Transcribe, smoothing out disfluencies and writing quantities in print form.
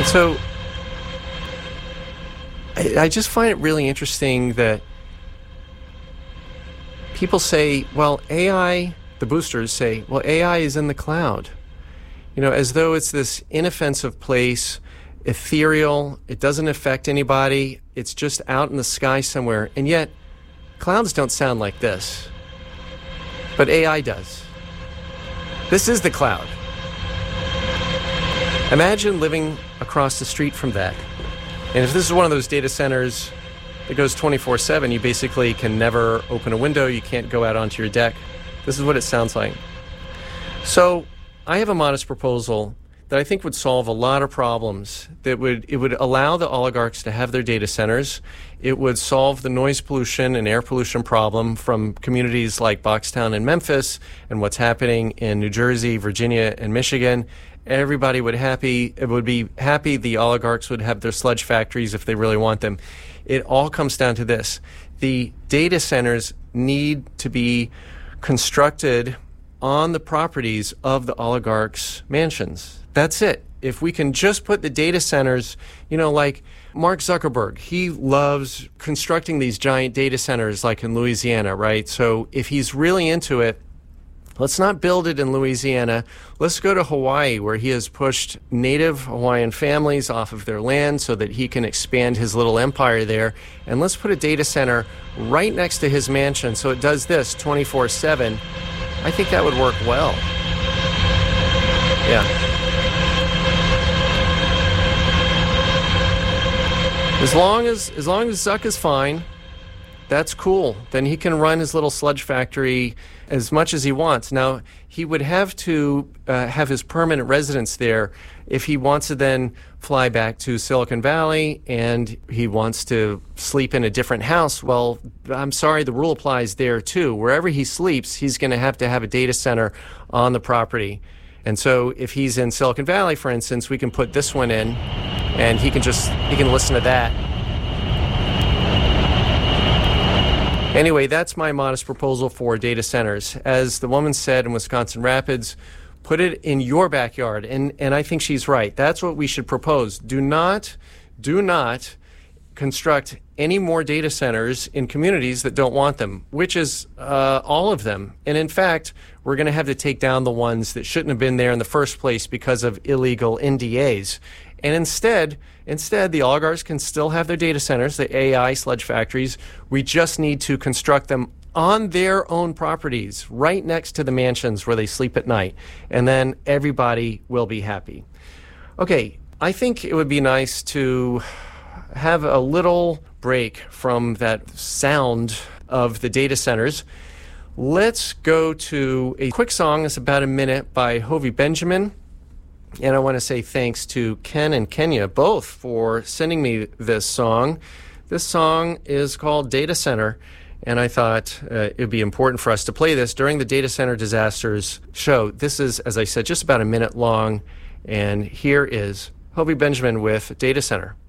And so I just find it really interesting that people say, well, AI, the boosters say, well, AI is in the cloud. As though it's this inoffensive place, ethereal, it doesn't affect anybody, it's just out in the sky somewhere. And yet, clouds don't sound like this. But AI does. This is the cloud. Imagine living across the street from that. And if this is one of those data centers that goes 24/7, you basically can never open a window, you can't go out onto your deck. This is what it sounds like. So I have a modest proposal that I think would solve a lot of problems. It would allow the oligarchs to have their data centers. It would solve the noise pollution and air pollution problem from communities like Boxtown and Memphis and what's happening in New Jersey, Virginia, and Michigan. Everybody would be happy. The oligarchs would have their sludge factories if they really want them. It all comes down to this. The data centers need to be constructed on the properties of the oligarchs' mansions. That's it. If we can just put the data centers, like Mark Zuckerberg, he loves constructing these giant data centers like in Louisiana, right? So if he's really into it, let's not build it in Louisiana. Let's go to Hawaii, where he has pushed native Hawaiian families off of their land so that he can expand his little empire there. And let's put a data center right next to his mansion so it does this 24/7. I think that would work well. Yeah. As long as Zuck is fine, that's cool. Then he can run his little sludge factory as much as he wants. Now, he would have to have his permanent residence there if he wants to then fly back to Silicon Valley and he wants to sleep in a different house. Well, I'm sorry, the rule applies there too. Wherever he sleeps, he's going to have a data center on the property. And so if he's in Silicon Valley, for instance, we can put this one in and he can listen to that. Anyway, that's my modest proposal for data centers. As the woman said in Wisconsin Rapids, put it in your backyard. And I think she's right. That's what we should propose. Do not construct any more data centers in communities that don't want them, which is all of them. And in fact, we're going to have to take down the ones that shouldn't have been there in the first place because of illegal NDAs. And instead, the oligarchs can still have their data centers, the AI sludge factories. We just need to construct them on their own properties, right next to the mansions where they sleep at night. And then everybody will be happy. Okay, I think it would be nice to have a little break from that sound of the data centers. Let's go to a quick song. It's about a minute by Hovey Benjamin. And I want to say thanks to Ken and Kenya both for sending me this song. This song is called Data Center, and I thought it would be important for us to play this during the Data Center Disasters show. This is, as I said, just about a minute long, and here is Hovey Benjamin with Data Center.